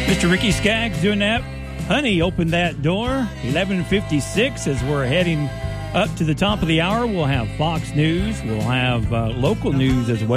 Mr. Ricky Skaggs doing that. Honey, open that door. 11:56 as we're heading up to the top of the hour. We'll have Fox News. We'll have local news as well.